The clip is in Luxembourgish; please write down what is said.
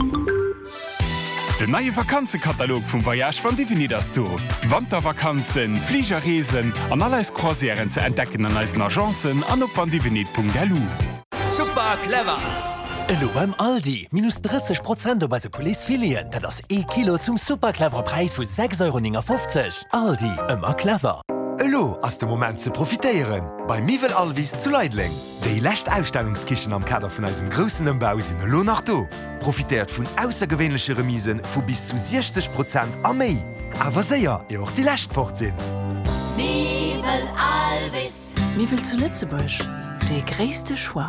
De neue Vakanzekatalog vum Voyage van Divini das du. Wandervakanzen, Fliegerreesen an alles Croisieren ze entdecken an eisen Agenzen an op vandivinit.delu. Super clever! Elo beim Aldi, minus 30% bei se Policefilen, dat ass Kilo zum superclever Preis vu 6,50 €. Aldi, immer clever. Elo ass de Moment ze profitéieren. Bei Mivel Alvis zu Leidling. Déi lächt Ausstellungskichen am Kader vun eisem grossen Embau sinn lo nach do. Profitiert vun aussergewwenlesche Remisen vu bis zu 60% a méi. Awer séier e och die Lächt fortsinn. Mivel Alvis. Mivel zu Lützebusch. De gréste Schwa.